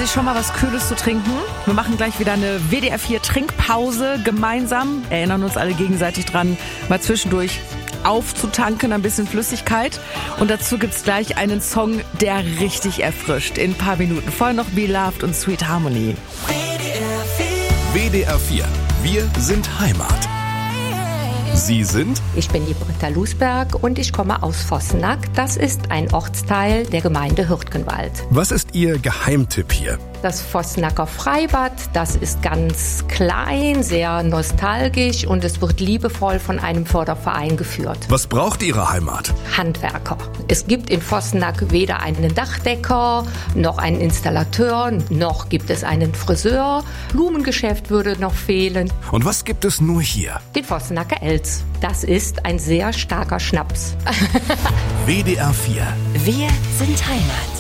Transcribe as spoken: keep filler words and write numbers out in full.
sich schon mal was Kühles zu trinken? Wir machen gleich wieder eine W D R vier Trinkpause gemeinsam. Erinnern uns alle gegenseitig dran, mal zwischendurch aufzutanken, ein bisschen Flüssigkeit. Und dazu gibt's gleich einen Song, der richtig erfrischt. In ein paar Minuten. Vorher noch Be Loved und Sweet Harmony. W D R vier. Wir sind Heimat. Sie sind? Ich bin die Britta Lusberg und ich komme aus Vossenack. Das ist ein Ortsteil der Gemeinde Hürtgenwald. Was ist Ihr Geheimtipp hier? Das Vossenacker Freibad, das ist ganz klein, sehr nostalgisch und es wird liebevoll von einem Förderverein geführt. Was braucht Ihre Heimat? Handwerker. Es gibt in Vossenack weder einen Dachdecker, noch einen Installateur, noch gibt es einen Friseur. Blumengeschäft würde noch fehlen. Und was gibt es nur hier? Den Vossenacker Elz. Das ist ein sehr starker Schnaps. W D R vier. Wir sind Heimat.